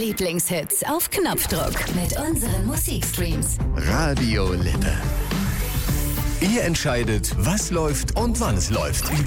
Lieblingshits auf Knopfdruck mit unseren Musikstreams. Radio Lippe. Ihr entscheidet, was läuft und wann es läuft.